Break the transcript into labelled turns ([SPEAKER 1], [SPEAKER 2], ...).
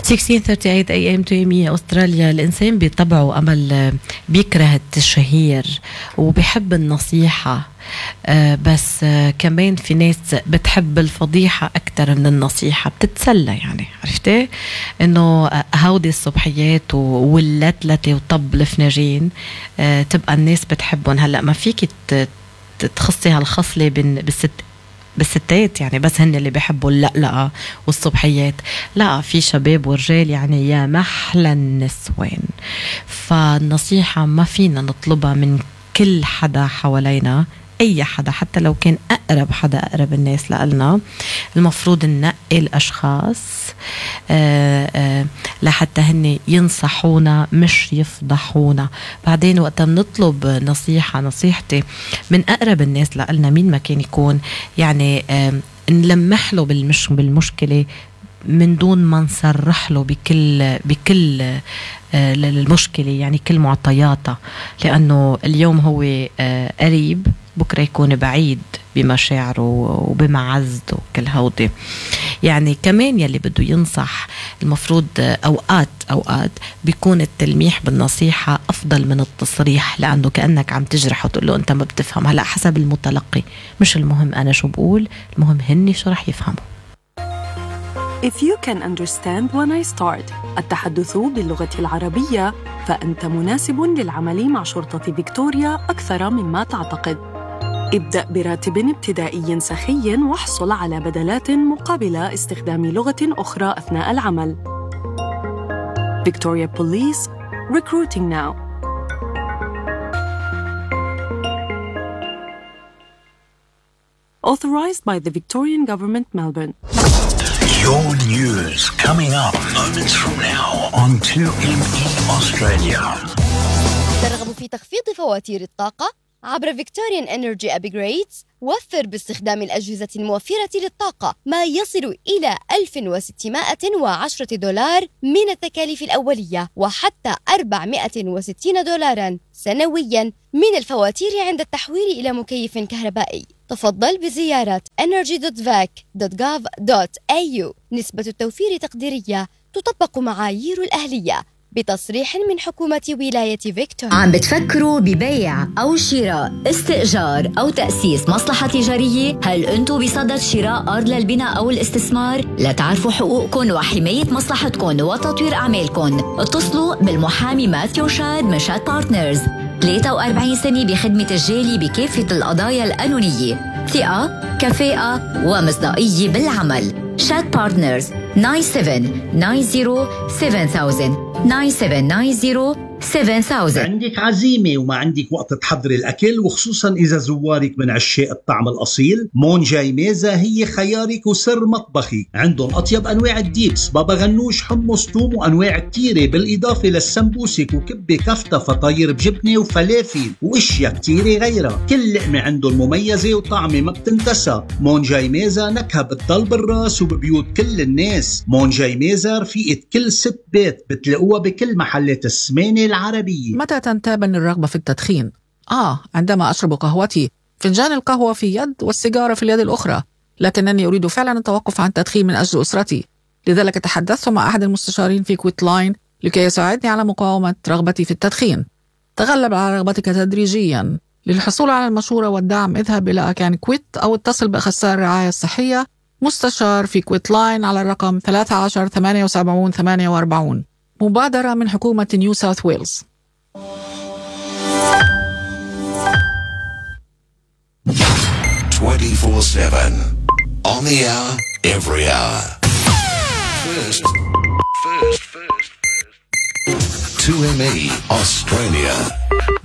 [SPEAKER 1] 16:38 AM تويمية أستراليا. الإنسان بطبعه أمل بيكره التشهير وبيحب النصيحة، بس كمان في ناس بتحب الفضيحة أكتر من النصيحة، بتتسلى يعني. عرفتي إنه هودي الصبحيات واللتلتة وطب الفناجين تبقى الناس بتحبهم. هلأ ما فيك تخصي هالخصلة بالستات يعني، بس هن اللي بيحبوا اللقلقة والصبحيات. لا، في شباب ورجال يعني يا محلى النسوان. فالنصيحة ما فينا نطلبها من كل حدا حوالينا، أي حدا حتى لو كان أقرب الناس لنا. المفروض ننقي الأشخاص لحتى هن ينصحونا مش يفضحونا. بعدين وقت بنطلب نصيحتي من أقرب الناس لنا، مين ما كان يكون، يعني نلمح له بالمشكلة من دون ما نصرح له بكل المشكلة، يعني كل معطياتها، لأنه اليوم هو قريب، بكرة يكون بعيد بمشاعره وبمعزته وكل هودي. يعني كمان يلي بده ينصح المفروض أوقات بيكون التلميح بالنصيحة أفضل من التصريح، لأنه كأنك عم تجرح وتقول له أنت ما بتفهم. هلأ حسب المتلقي، مش المهم أنا شو بقول، المهم هني شو رح يفهموا.
[SPEAKER 2] If you can understand when I start التحدث باللغة العربية، فأنت مناسب للعمل مع شرطة فيكتوريا أكثر مما تعتقد. ابدأ براتب ابتدائي سخي واحصل على بدلات مقابل استخدام لغة أخرى أثناء العمل. Victoria Police, recruiting now. Authorized by the Victorian Government, Melbourne.
[SPEAKER 3] Your news coming up moments from now on 2ME Australia.
[SPEAKER 4] ترغب في تخفيض فواتير الطاقة عبر Victorian Energy Upgrades؟ وفر باستخدام الأجهزة الموفرة للطاقة ما يصل إلى $1,610 من التكاليف الأولية، وحتى $460 سنوياً من الفواتير عند التحويل إلى مكيف كهربائي. تفضل بزيارة energy.vac.gov.au. نسبة التوفير تقديرية، تطبق معايير الأهلية بتصريح من حكومة ولاية فيكتوريا.
[SPEAKER 5] عم بتفكروا ببيع أو شراء، استئجار أو تأسيس مصلحة تجارية؟ هل أنتوا بصدد شراء أرض للبناء أو الاستثمار؟ لتعرفوا حقوقكم وحماية مصلحتكم وتطوير أعمالكم، اتصلوا بالمحامي ماثيو شاد من شاد بارتنرز. 43 سنة بخدمة الجالي بكافة القضايا القانونية، ثقة، كفاءة ومصداقية بالعمل. شاد بارتنرز 97907000.
[SPEAKER 6] عندك عزيمة وما عندك وقت تحضري الأكل، وخصوصا إذا زوارك من عشاق الطعم الأصيل، مون جاي ميزة هي خيارك وسر مطبخي. عندهم أطيب أنواع الديبس، بابا غنوش، حمص، توم، وأنواع التيرة، بالإضافة للسمبوسك وكبة كفتة، فطاير بجبنة وفلافل وإشياء كتيرة غيرها. كل لقمة عندهم مميزة وطعمة ما بتنتسى. مون جاي ميزة نكهة بتضل بالراس وببيوت كل الناس. مون جاي ميزة رفيقة كل ست بيت، بتلاقوها بكل محلات السمانة العربية.
[SPEAKER 7] متى تنتابني الرغبة في التدخين؟ عندما أشرب قهوتي، فنجان القهوة في يد والسيجارة في اليد الأخرى، لكنني أريد فعلا التوقف عن التدخين من أجل أسرتي. لذلك تحدثت مع أحد المستشارين في كويت لاين لكي يساعدني على مقاومة رغبتي في التدخين. تغلب على رغبتك تدريجيا. للحصول على المشورة والدعم اذهب إلى أكان كويت أو اتصل بأخصائي الرعاية الصحية مستشار في كويت لاين على الرقم 13 78 48. مبادرة من حكومة نيو ساوث ويلز.
[SPEAKER 3] 24/7 on the hour, every hour. First. 2ME Australia.